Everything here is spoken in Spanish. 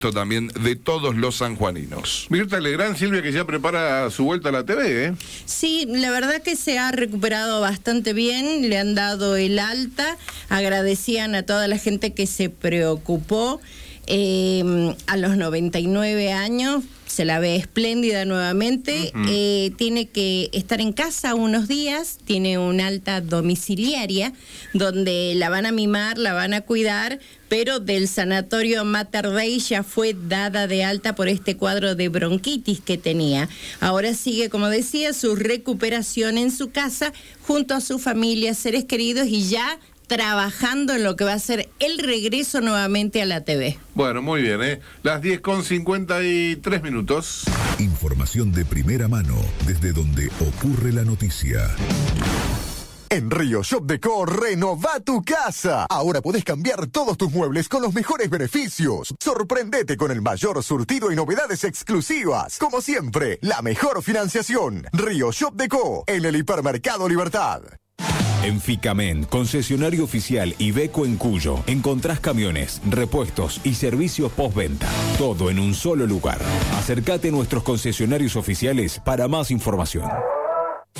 también de todos los sanjuaninos. Mirta Legrand, Silvia, que ya prepara su vuelta a la TV, ¿eh? Sí, la verdad que se ha recuperado bastante bien, le han dado el alta, agradecían a toda la gente que se preocupó. A los 99 años se la ve espléndida nuevamente. Tiene que estar en casa unos días, tiene una alta domiciliaria donde la van a mimar, la van a cuidar, pero del sanatorio Mater Dei ya fue dada de alta por este cuadro de bronquitis que tenía. Ahora sigue, como decía, su recuperación en su casa junto a su familia, seres queridos, y ya trabajando en lo que va a ser el regreso nuevamente a la TV. Bueno, muy bien, ¿eh? Las 10:53. Información de primera mano desde donde ocurre la noticia. En Río Shop Decor, renova tu casa. Ahora podés cambiar todos tus muebles con los mejores beneficios. Sorprendete con el mayor surtido y novedades exclusivas. Como siempre, la mejor financiación. Río Shop Decor, en el Hipermercado Libertad. En Ficamen, concesionario oficial Iveco en Cuyo, encontrás camiones, repuestos y servicios postventa. Todo en un solo lugar. Acércate a nuestros concesionarios oficiales para más información.